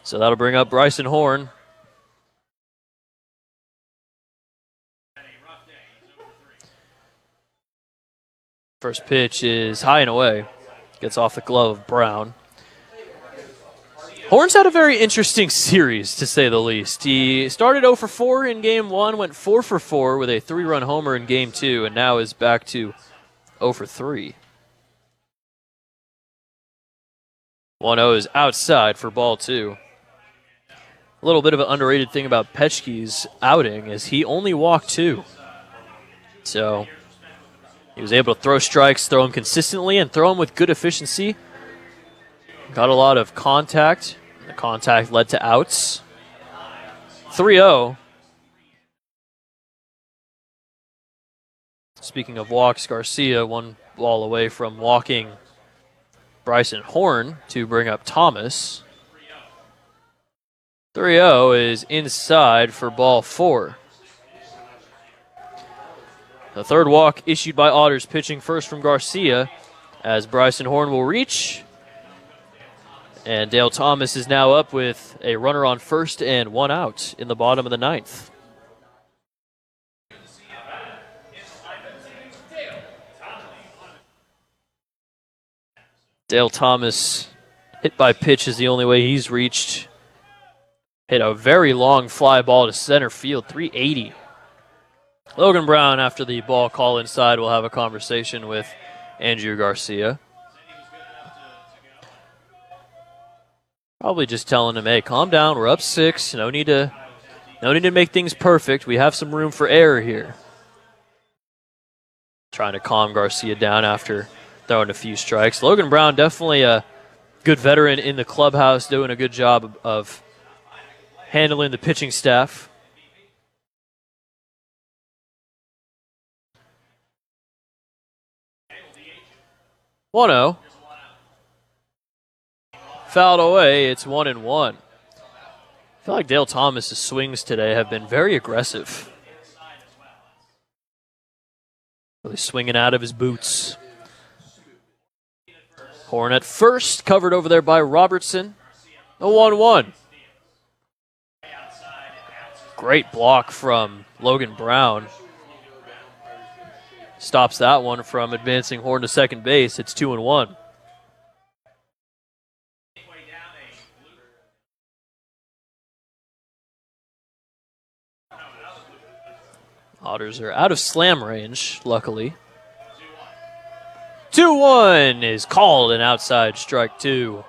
So that'll bring up Bryson Horn. First pitch is high and away. Gets off the glove of Brown. Horn's had a very interesting series, to say the least. He started 0 for 4 in Game 1, went 4 for 4 with a 3-run homer in Game 2, and now is back to 0 for 3. 1-0 is outside for ball 2. A little bit of an underrated thing about Petschke's outing is he only walked 2. So he was able to throw strikes, throw them consistently, and throw them with good efficiency. Got a lot of contact. The contact led to outs. 3-0. Speaking of walks, Garcia 1 ball away from walking Bryson Horn to bring up Thomas. 3-0 is inside for ball 4. The third walk issued by Otters, pitching first from Garcia as Bryson Horn will reach. And Dale Thomas is now up with a runner on first and 1 out in the bottom of the 9th. Dale Thomas, hit by pitch is the only way he's reached. Hit a very long fly ball to center field, 380. Logan Brown, after the ball call inside, will have a conversation with Andrew Garcia. Probably just telling him, hey, calm down, we're up 6. No need to make things perfect. We have some room for error here. Trying to calm Garcia down after throwing a few strikes. Logan Brown, definitely a good veteran in the clubhouse, doing a good job of handling the pitching staff. 1-0. Fouled away. It's 1-1. I feel like Dale Thomas' swings today have been very aggressive. Really swinging out of his boots. Horn at first, covered over there by Robertson. A 1-1. Great block from Logan Brown. Stops that one from advancing Horn to second base. It's 2-1. Otters are out of slam range, luckily. 2-1 is called an outside strike 2.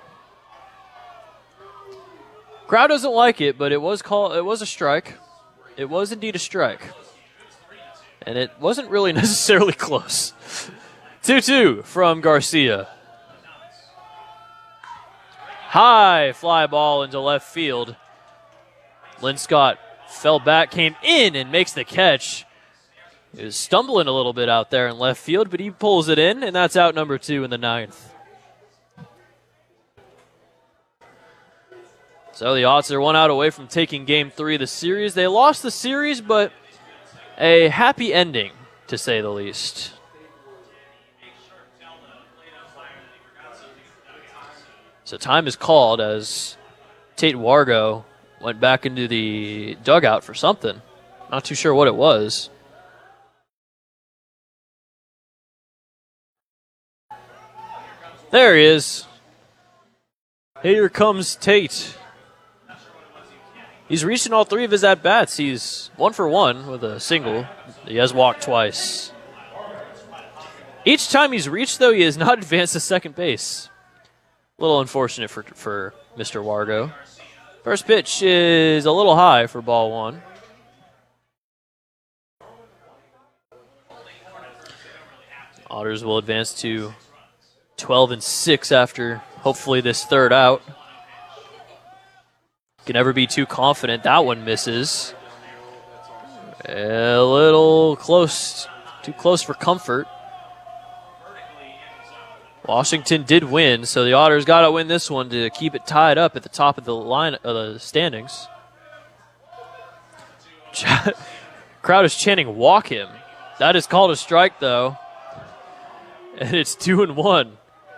Crowd doesn't like it, but it was a strike. It was indeed a strike. And it wasn't really necessarily close. 2-2 from Garcia. High fly ball into left field. Linscott fell back, came in, and makes the catch. He was stumbling a little bit out there in left field, but he pulls it in, and that's out number 2 in the 9th. So the Otts are 1 out away from taking Game 3 of the series. They lost the series, but a happy ending, to say the least. So time is called as Tate Wargo went back into the dugout for something. Not too sure what it was. There he is. Here comes Tate. He's reached in all 3 of his at-bats. He's 1 for 1 with a single. He has walked twice. Each time he's reached, though, he has not advanced to second base. A little unfortunate for Mr. Wargo. First pitch is a little high for ball 1. Otters will advance to 12-6 after, hopefully, this third out. Can never be too confident. That one misses. A little close. Too close for comfort. Washington did win, so the Otters got to win this one to keep it tied up at the top of the line of the standings. Crowd is chanting, walk him. That is called a strike, though. And it's 2-1.